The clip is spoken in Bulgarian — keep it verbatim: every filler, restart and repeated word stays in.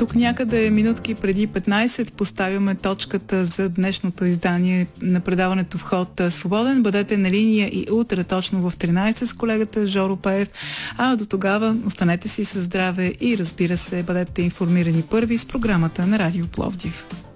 Тук някъде минутки преди петнайсет поставяме точката за днешното издание на предаването Вход свободен. Бъдете на линия и утре точно в тринайсет с колегата Жоро Пеев. А до тогава останете си със здраве и разбира се, бъдете информирани първи с програмата на Радио Пловдив.